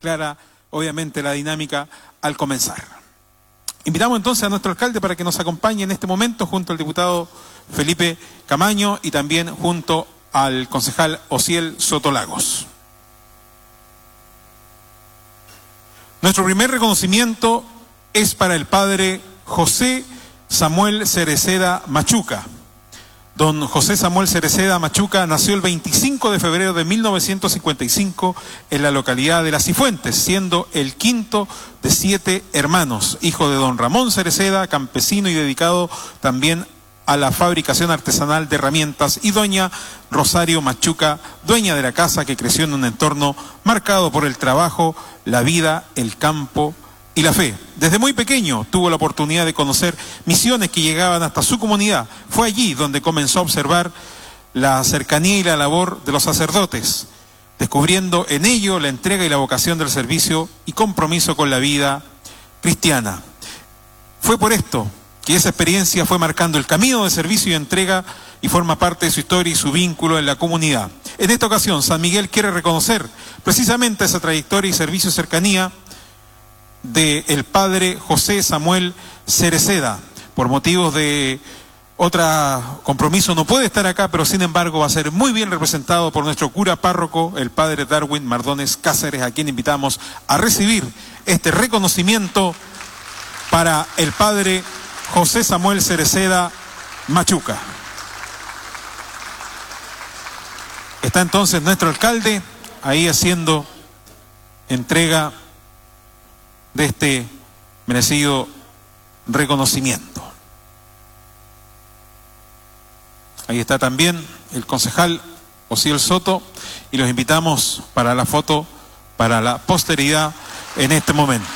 clara, obviamente, la dinámica al comenzar. Invitamos entonces a nuestro alcalde para que nos acompañe en este momento junto al diputado Felipe Camaño y también junto al concejal Osiel Soto Lagos. Nuestro primer reconocimiento es para el padre José Samuel Cereceda Machuca. Don José Samuel Cereceda Machuca nació el 25 de febrero de 1955 en la localidad de Las Cifuentes, siendo el quinto de 7 hermanos, hijo de don Ramón Cereceda, campesino y dedicado también a la fabricación artesanal de herramientas, y doña Rosario Machuca, dueña de la casa, que creció en un entorno marcado por el trabajo, la vida, el campo y la fe. Desde muy pequeño tuvo la oportunidad de conocer misiones que llegaban hasta su comunidad. Fue allí donde comenzó a observar la cercanía y la labor de los sacerdotes, descubriendo en ello la entrega y la vocación del servicio y compromiso con la vida cristiana. Fue por esto que esa experiencia fue marcando el camino de servicio y entrega y forma parte de su historia y su vínculo en la comunidad. En esta ocasión, San Miguel quiere reconocer precisamente esa trayectoria y servicio y cercanía del padre José Samuel Cereceda. Por motivos de otro compromiso no puede estar acá, pero sin embargo va a ser muy bien representado por nuestro cura párroco, el padre Darwin Mardones Cáceres, a quien invitamos a recibir este reconocimiento para el padre José Samuel Cereceda Machuca. Está entonces nuestro alcalde ahí haciendo entrega de este merecido reconocimiento. Ahí está también el concejal Osiel Soto y los invitamos para la foto, para la posteridad en este momento.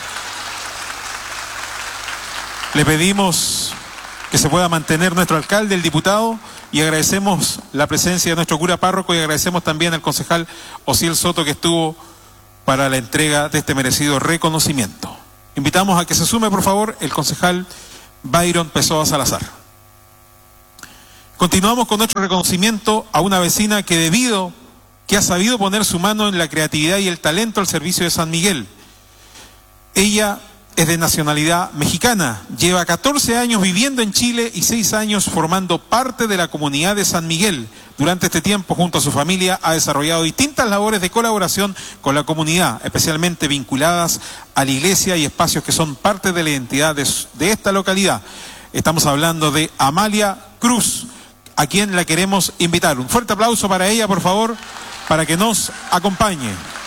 Le pedimos que se pueda mantener nuestro alcalde, el diputado, y agradecemos la presencia de nuestro cura párroco y agradecemos también al concejal Osiel Soto que estuvo para la entrega de este merecido reconocimiento. Invitamos a que se sume, por favor, el concejal Byron Pessoa Salazar. Continuamos con nuestro reconocimiento a una vecina que ha sabido poner su mano en la creatividad y el talento al servicio de San Miguel. Ella es de nacionalidad mexicana, lleva 14 años viviendo en Chile y 6 años formando parte de la comunidad de San Miguel. Durante este tiempo, junto a su familia, ha desarrollado distintas labores de colaboración con la comunidad, especialmente vinculadas a la iglesia y espacios que son parte de la identidad de esta localidad. Estamos hablando de Amalia Cruz, a quien la queremos invitar. Un fuerte aplauso para ella, por favor, para que nos acompañe.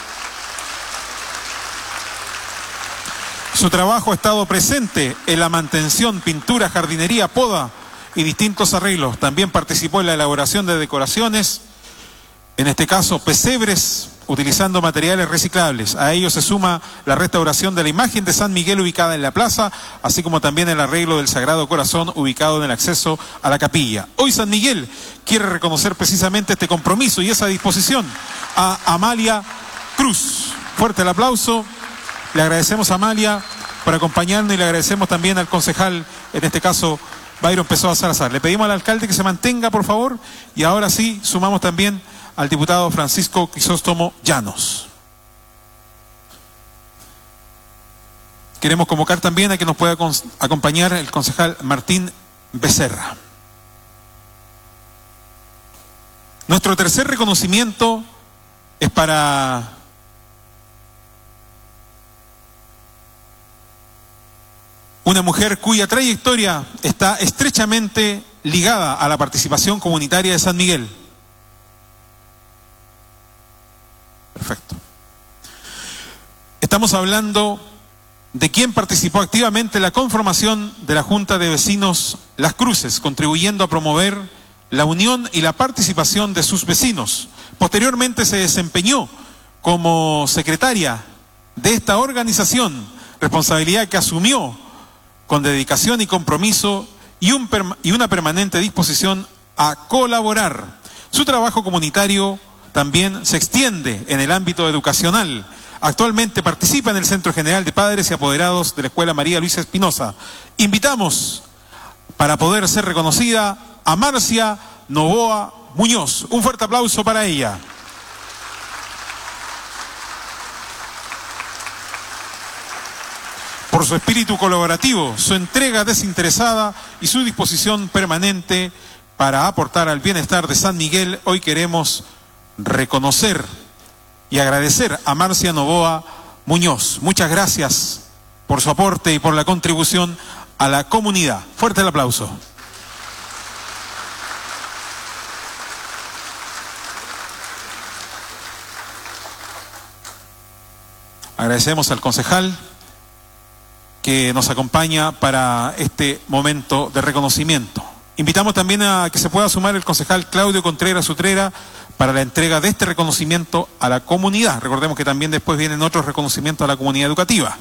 Su trabajo ha estado presente en la mantención, pintura, jardinería, poda y distintos arreglos. También participó en la elaboración de decoraciones, en este caso pesebres, utilizando materiales reciclables. A ello se suma la restauración de la imagen de San Miguel ubicada en la plaza, así como también el arreglo del Sagrado Corazón ubicado en el acceso a la capilla. Hoy San Miguel quiere reconocer precisamente este compromiso y esa disposición a Amalia Cruz. Fuerte el aplauso. Le agradecemos a Amalia por acompañarnos y le agradecemos también al concejal, en este caso, Byron Pessoa Salazar. Le pedimos al alcalde que se mantenga, por favor, y ahora sí sumamos también al diputado Francisco Crisóstomo Llanos. Queremos convocar también a que nos pueda acompañar el concejal Martín Becerra. Nuestro tercer reconocimiento es para una mujer cuya trayectoria está estrechamente ligada a la participación comunitaria de San Miguel. Perfecto. Estamos hablando de quien participó activamente en la conformación de la Junta de Vecinos Las Cruces, contribuyendo a promover la unión y la participación de sus vecinos. Posteriormente se desempeñó como secretaria de esta organización, responsabilidad que asumió con dedicación y compromiso y una permanente disposición a colaborar. Su trabajo comunitario también se extiende en el ámbito educacional. Actualmente participa en el Centro General de Padres y Apoderados de la Escuela María Luisa Espinosa. Invitamos, para poder ser reconocida, a Marcia Novoa Muñoz. Un fuerte aplauso para ella. por su espíritu colaborativo, su entrega desinteresada y su disposición permanente para aportar al bienestar de San Miguel. Hoy queremos reconocer y agradecer a Marcia Novoa Muñoz. Muchas gracias por su aporte y por la contribución a la comunidad. Fuerte el aplauso. Agradecemos al concejal que nos acompaña para este momento de reconocimiento. Invitamos también a que se pueda sumar el concejal Claudio Contreras Utrera para la entrega de este reconocimiento a la comunidad. Recordemos que también después vienen otros reconocimientos a la comunidad educativa.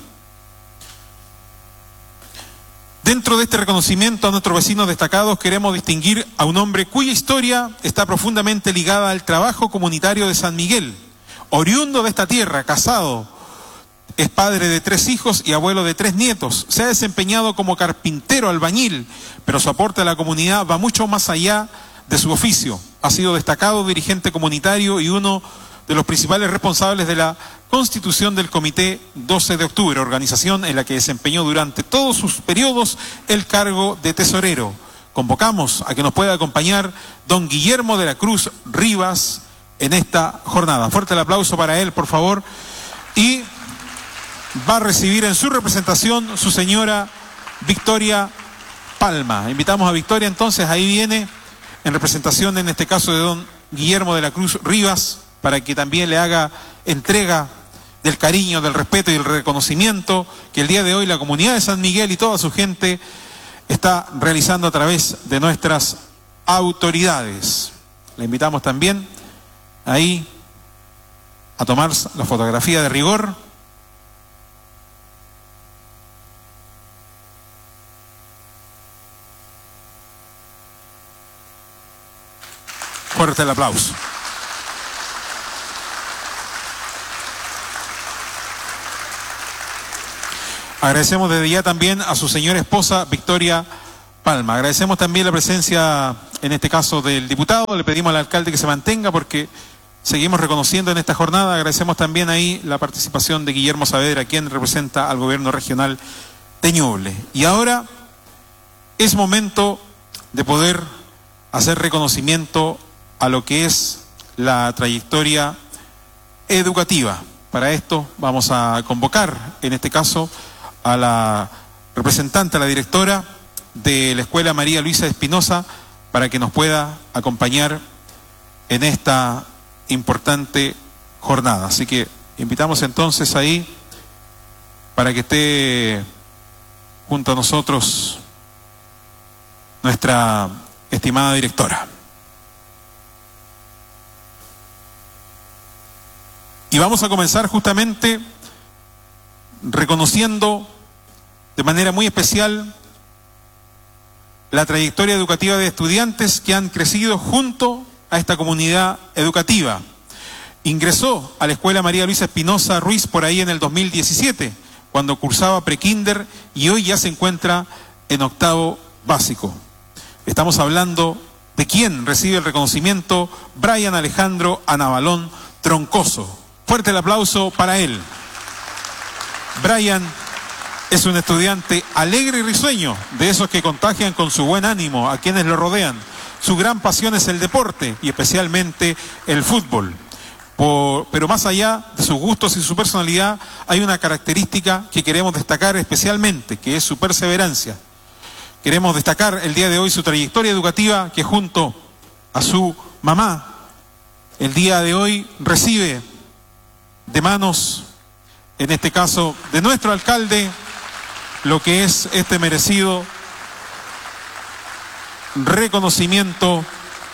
Dentro de este reconocimiento a nuestros vecinos destacados queremos distinguir a un hombre cuya historia está profundamente ligada al trabajo comunitario de San Miguel. Oriundo de esta tierra, casado, es padre de 3 hijos y abuelo de 3 nietos. Se ha desempeñado como carpintero, albañil, pero su aporte a la comunidad va mucho más allá de su oficio. Ha sido destacado dirigente comunitario y uno de los principales responsables de la constitución del Comité 12 de Octubre, organización en la que desempeñó durante todos sus periodos el cargo de tesorero. Convocamos a que nos pueda acompañar don Guillermo de la Cruz Rivas en esta jornada. Fuerte el aplauso para él, por favor. Y va a recibir en su representación su señora Victoria Palma. Invitamos a Victoria entonces, ahí viene, en representación en este caso de don Guillermo de la Cruz Rivas, para que también le haga entrega del cariño, del respeto y del reconocimiento que el día de hoy la comunidad de San Miguel y toda su gente está realizando a través de nuestras autoridades. Le invitamos también ahí a tomar la fotografía de rigor. Fuerte el aplauso. Agradecemos desde ya también a su señora esposa Victoria Palma. Agradecemos también la presencia, en este caso, del diputado. Le pedimos al alcalde que se mantenga porque seguimos reconociendo en esta jornada. Agradecemos también ahí la participación de Guillermo Saavedra, quien representa al gobierno regional de Ñuble. Y ahora es momento de poder hacer reconocimiento a lo que es la trayectoria educativa. Para esto vamos a convocar, en este caso, a la representante, a la directora de la Escuela María Luisa Espinosa, para que nos pueda acompañar en esta importante jornada. Así que invitamos entonces ahí para que esté junto a nosotros nuestra estimada directora. Y vamos a comenzar justamente reconociendo de manera muy especial la trayectoria educativa de estudiantes que han crecido junto a esta comunidad educativa. Ingresó a la Escuela María Luisa Espinosa Ruiz por ahí en el 2017, cuando cursaba prekinder, y hoy ya se encuentra en 8º básico. Estamos hablando de quien recibe el reconocimiento: Brian Alejandro Anabalón Troncoso. Fuerte el aplauso para él. Brian es un estudiante alegre y risueño, de esos que contagian con su buen ánimo a quienes lo rodean. Su gran pasión es el deporte y especialmente el fútbol. Pero más allá de sus gustos y su personalidad, hay una característica que queremos destacar especialmente, que es su perseverancia. Queremos destacar el día de hoy su trayectoria educativa, que junto a su mamá, el día de hoy recibe de manos, en este caso, de nuestro alcalde, lo que es este merecido reconocimiento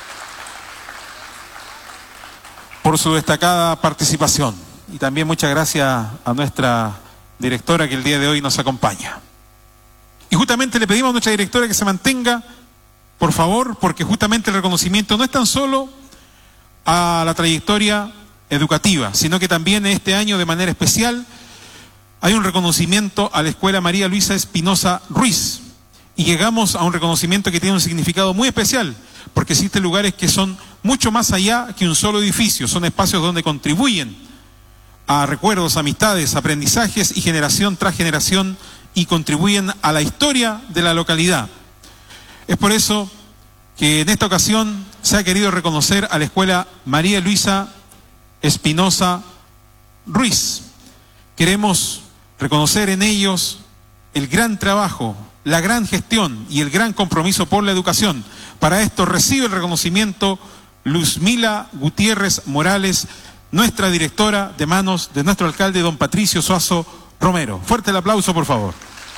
por su destacada participación. Y también muchas gracias a nuestra directora que el día de hoy nos acompaña. Y justamente le pedimos a nuestra directora que se mantenga, por favor, porque justamente el reconocimiento no es tan solo a la trayectoria educativa, sino que también este año, de manera especial, hay un reconocimiento a la Escuela María Luisa Espinosa Ruiz. Y llegamos a un reconocimiento que tiene un significado muy especial, porque existen lugares que son mucho más allá que un solo edificio. Son espacios donde contribuyen a recuerdos, amistades, aprendizajes y generación tras generación y contribuyen a la historia de la localidad. Es por eso que en esta ocasión se ha querido reconocer a la Escuela María Luisa Espinosa Ruiz. Queremos reconocer en ellos el gran trabajo, la gran gestión y el gran compromiso por la educación. Para esto recibe el reconocimiento Luzmila Gutiérrez Morales, nuestra directora, de manos de nuestro alcalde, don Patricio Suazo Romero. Fuerte el aplauso, por favor.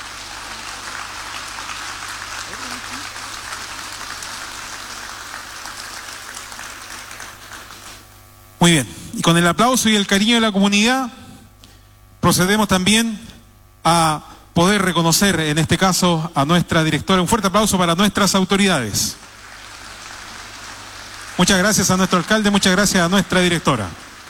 Muy bien, y con el aplauso y el cariño de la comunidad, procedemos también a poder reconocer, en este caso, a nuestra directora. Un fuerte aplauso para nuestras autoridades. Muchas gracias a nuestro alcalde, muchas gracias a nuestra directora.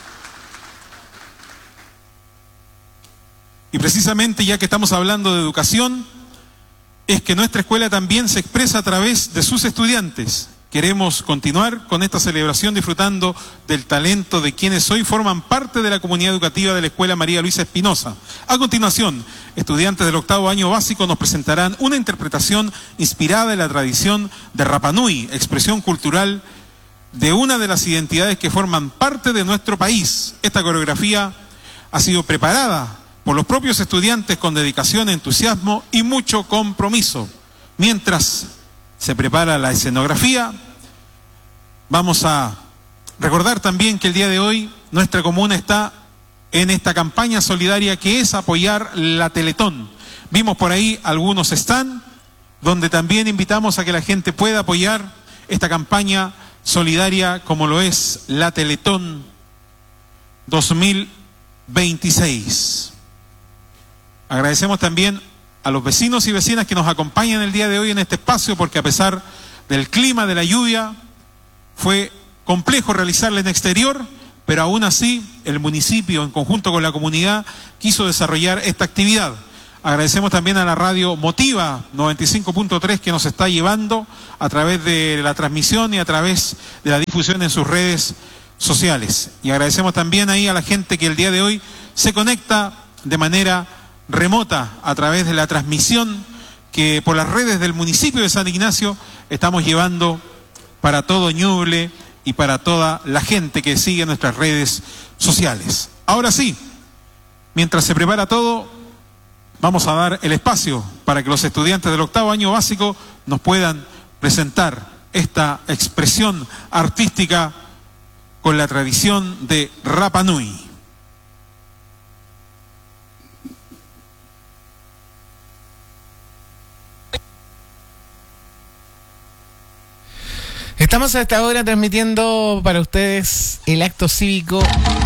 Y precisamente, ya que estamos hablando de educación, es que nuestra escuela también se expresa a través de sus estudiantes. Queremos continuar con esta celebración disfrutando del talento de quienes hoy forman parte de la comunidad educativa de la Escuela María Luisa Espinosa. A continuación, estudiantes del 8º año básico nos presentarán una interpretación inspirada en la tradición de Rapa Nui, expresión cultural de una de las identidades que forman parte de nuestro país. Esta coreografía ha sido preparada por los propios estudiantes con dedicación, entusiasmo y mucho compromiso. Mientras se prepara la escenografía, vamos a recordar también que el día de hoy nuestra comuna está en esta campaña solidaria que es apoyar la Teletón. Vimos por ahí algunos stands donde también invitamos a que la gente pueda apoyar esta campaña solidaria como lo es la Teletón 2026. Agradecemos también a los vecinos y vecinas que nos acompañan el día de hoy en este espacio, porque a pesar del clima, de la lluvia, fue complejo realizarla en exterior, pero aún así el municipio, en conjunto con la comunidad, quiso desarrollar esta actividad. Agradecemos también a la radio Motiva 95.3 que nos está llevando a través de la transmisión y a través de la difusión en sus redes sociales. Y agradecemos también ahí a la gente que el día de hoy se conecta de manera remota a través de la transmisión que por las redes del municipio de San Ignacio estamos llevando para todo Ñuble y para toda la gente que sigue nuestras redes sociales. Ahora sí, mientras se prepara todo, vamos a dar el espacio para que los estudiantes del 8º año básico nos puedan presentar esta expresión artística con la tradición de Rapa Nui. Estamos a esta hora transmitiendo para ustedes el acto cívico